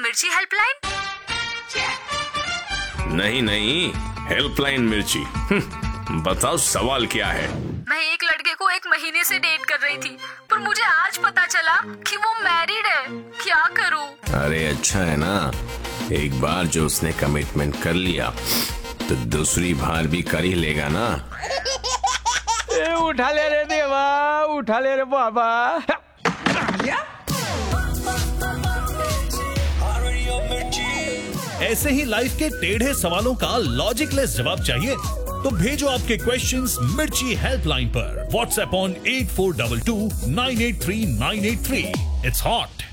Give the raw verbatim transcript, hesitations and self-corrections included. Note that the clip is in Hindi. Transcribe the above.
मिर्ची हेल्पलाइन? नहीं नहीं, हेल्पलाइन मिर्ची। बताओ सवाल क्या है? मैं एक लड़के को एक महीने से डेट कर रही थी, पर मुझे आज पता चला कि वो मैरिड है। क्या करूं? अरे अच्छा है ना, एक बार जो उसने कमिटमेंट कर लिया तो दूसरी बार भी कर ही लेगा ना। ए, उठा ले रे देवा, उठा ले रे बाबा। ऐसे ही लाइफ के टेढ़े सवालों का लॉजिकलेस जवाब चाहिए तो भेजो आपके क्वेश्चंस मिर्ची हेल्पलाइन पर। WhatsApp on eight four to to nine eight three nine eight three. It's hot.